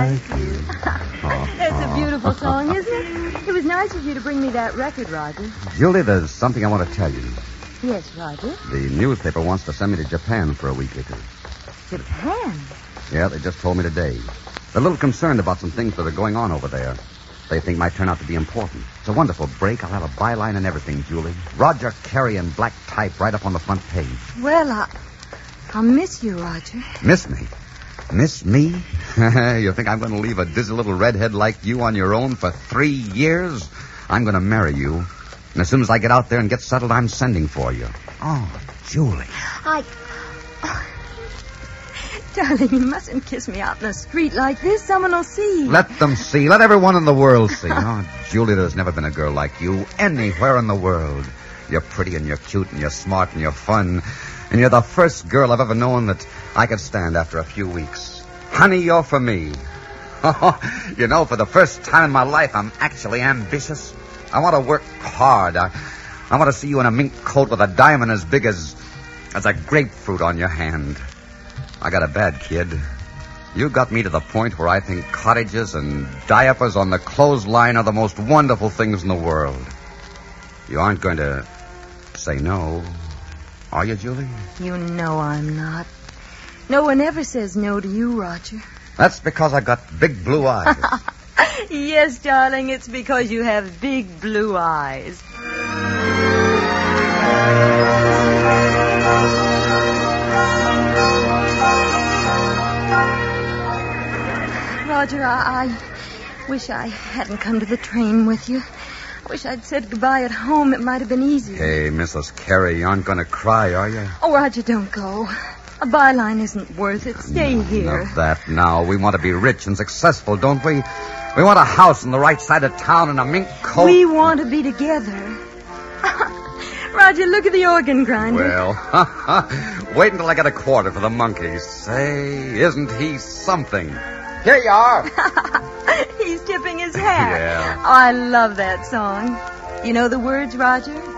That's a beautiful song, isn't it? It was nice of you to bring me that record, Roger. Julie, there's something I want to tell you. Yes, Roger. The newspaper wants to send me to Japan for a week or two. Japan? Yeah, they just told me today. They're a little concerned about some things that are going on over there. They think might turn out to be important. It's a wonderful break. I'll have a byline and everything, Julie. Roger Carey in black type right up on the front page. Well, I'll miss you, Roger. Miss me? Miss me? You think I'm going to leave a dizzy little redhead like you on your own for 3 years? I'm going to marry you. And as soon as I get out there and get settled, I'm sending for you. Oh, Julie. Darling, you mustn't kiss me out in the street like this. Someone will see. Let them see. Let everyone in the world see. Oh, Julie, there's never been a girl like you anywhere in the world. You're pretty and you're cute and you're smart and you're fun. And you're the first girl I've ever known that I could stand after a few weeks. Honey, you're for me. You know, for the first time in my life, I'm actually ambitious. I want to work hard. I want to see you in a mink coat with a diamond as big as a grapefruit on your hand. I got a bad kid. You got me to the point where I think cottages and diapers on the clothesline are the most wonderful things in the world. You aren't going to say no, are you, Julie? You know I'm not. No one ever says no to you, Roger. That's because I got big blue eyes. Yes, darling, it's because you have big blue eyes. Roger, I wish I hadn't come to the train with you. I wish I'd said goodbye at home. It might have been easier. Hey, Mrs. Carey, you aren't going to cry, are you? Oh, Roger, don't go. A byline isn't worth it. Stay here. Not that now. We want to be rich and successful, don't we? We want a house on the right side of town and a mink coat. We want to be together. Roger, look at the organ grinder. Well, wait until I get a quarter for the monkey. Say, isn't he something? Here you are. He's tipping his hat. Yeah. Oh, I love that song. You know the words, Roger?